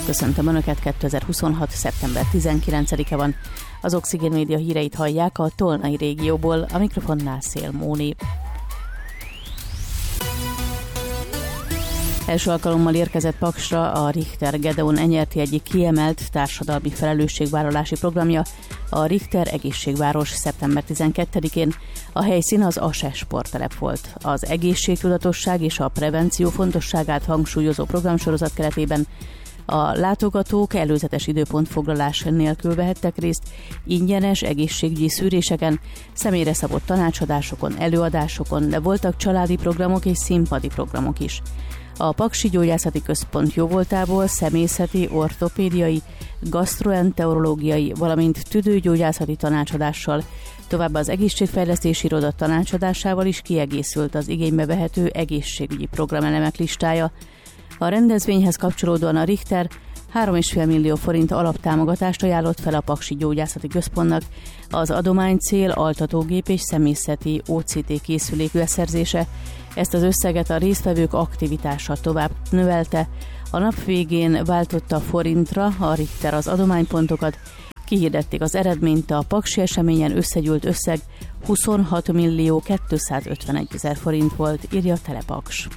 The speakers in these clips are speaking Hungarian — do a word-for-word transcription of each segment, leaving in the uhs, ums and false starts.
Köszöntöm Önöket, kétezer-huszonhat. szeptember tizenkilencedike van. Az Oxigén Média híreit hallják a Tolnai régióból, a mikrofonnál Szél Móni. Első alkalommal érkezett Paksra a Richter Gedeon Enyerti egyik kiemelt társadalmi felelősségvállalási programja, a Richter Egészségváros szeptember tizenkettedikén. A helyszín az á es e sporttelep volt. Az egészségtudatosság és a prevenció fontosságát hangsúlyozó programsorozat keretében a látogatók előzetes időpontfoglalás nélkül vehettek részt ingyenes egészségügyi szűréseken, személyre szabott tanácsadásokon, előadásokon, de voltak családi programok és színpadi programok is. A Paksi Gyógyászati Központ jóvoltából személyzeti, ortopédiai, gasztroenterológiai, valamint tüdőgyógyászati tanácsadással, továbbá az egészségfejlesztési iroda tanácsadásával is kiegészült az igénybe vehető egészségügyi programelemek listája. A rendezvényhez kapcsolódóan a Richter három egész öt millió forint alaptámogatást ajánlott fel a Paksi Gyógyászati Központnak. Az adomány cél altatógép és személyzeti o cé té készülék beszerzése. Ezt az összeget a résztvevők aktivitása tovább növelte. A nap végén váltotta a forintra a Richter az adománypontokat. Kihirdették az eredményt, a Paksi eseményen összegyűlt összeg huszonhat millió kétszázötvenegy ezer forint volt, írja Telepaks.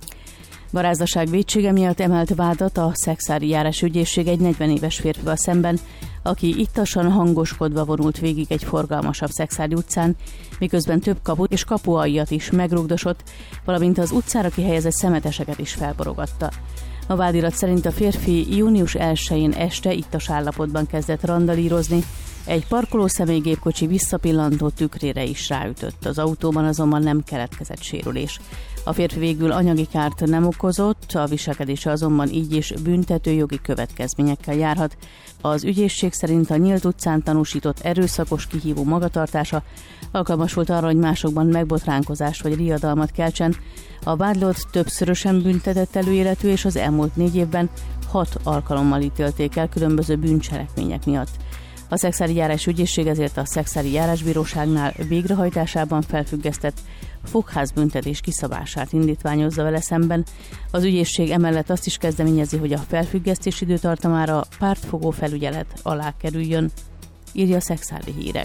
Garázdaság vétsége miatt emelt vádat a Szekszári Járásügyészség egy negyven éves férfival szemben, aki ittasan hangoskodva vonult végig egy forgalmasabb Szekszári utcán, miközben több kaput és kapualjat is megrugdosott, valamint az utcára kihelyezett szemeteseket is felborogatta. A vádirat szerint a férfi június elsején este ittas állapotban kezdett randalírozni, egy parkoló személygépkocsi visszapillantó tükrére is ráütött, az autóban azonban nem keletkezett sérülés. A férfi végül anyagi kárt nem okozott, a viselkedése azonban így is büntetőjogi következményekkel járhat. Az ügyészség szerint a nyílt utcán tanúsított erőszakos kihívó magatartása alkalmas volt arra, hogy másokban megbotránkozást vagy riadalmat keltsen. A vádlott többszörösen büntetett előéletű, és az elmúlt négy évben hat alkalommal ítélték el különböző bűncselekmények miatt. A Szekszári Járásügyészség ezért a Szekszári Járásbíróságnál végrehajtásában felfüggesztett fogházbüntetés kiszabását indítványozza vele szemben. Az ügyészség emellett azt is kezdeményezi, hogy a felfüggesztés időtartamára pártfogó felügyelet alá kerüljön, írja a Szekszári Hírek.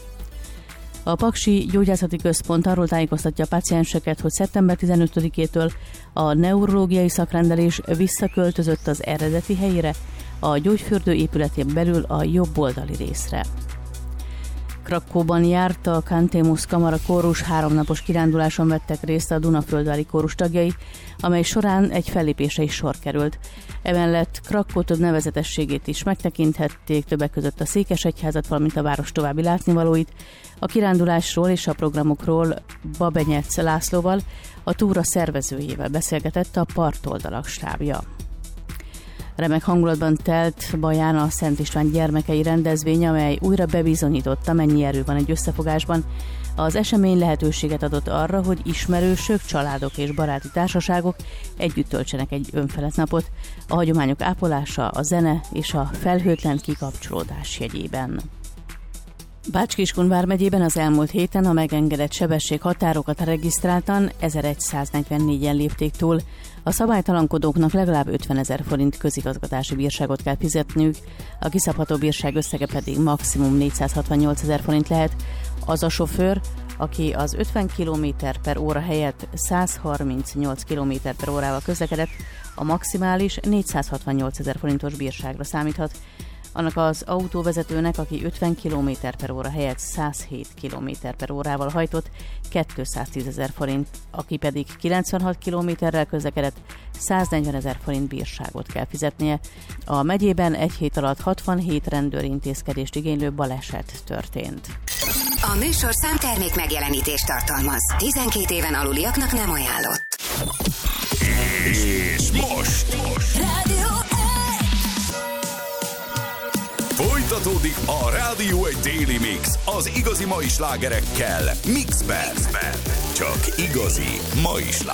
A Paksi Gyógyászati Központ arról tájékoztatja a pácienseket, hogy szeptember tizenötödikétől a neurológiai szakrendelés visszaköltözött az eredeti helyére, a gyógyfürdő épületén belül a jobb oldali részre. Krakkóban járt a Cantemus Kamara kórus, háromnapos kiránduláson vettek részt a Dunaföldvári kórus tagjai, amely során egy fellépésre is sor került. Emellett Krakkó több nevezetességét is megtekinthették, többek között a Székesegyházat, valamint a város további látnivalóit. A kirándulásról és a programokról Babenyec Lászlóval, a túra szervezőjével beszélgetett a Partoldalak stábja. Remek hangulatban telt Baján a Szent István gyermekei rendezvény, amely újra bebizonyította, mennyi erő van egy összefogásban. Az esemény lehetőséget adott arra, hogy ismerősök, családok és baráti társaságok együtt töltsenek egy önfelett napot, a hagyományok ápolása, a zene és a felhőtlen kikapcsolódás jegyében. Bács-Kiskun vármegyében az elmúlt héten a megengedett sebesség határokat regisztráltan ezerszáznegyvennégyen lépték túl. A szabálytalankodóknak legalább ötvenezer forint közigazgatási bírságot kell fizetniük, a kiszabható bírság összege pedig maximum négyszázhatvannyolc ezer forint lehet. Az a sofőr, aki az ötven kilométer per óra helyett száz harmincnyolc kilométer per órával közlekedett, a maximális négyszázhatvannyolc ezer forintos bírságra számíthat. Annak az autóvezetőnek, aki ötven kilométer per óra helyett száz hét kilométer per órával hajtott, kétszáztíz ezer forint, aki pedig kilencvenhat kilométerrel közlekedett, száznegyven ezer forint bírságot kell fizetnie. A megyében egy hét alatt hatvanhét rendőrintézkedést igénylő baleset történt. A műsor számtermék megjelenítést tartalmaz. tizenkét éven aluliaknak nem ajánlott. És most! Rádió Folytatódik a Rádió egy Daily Mix az igazi mai slágerekkel Mixben. Csak igazi mai slágerek.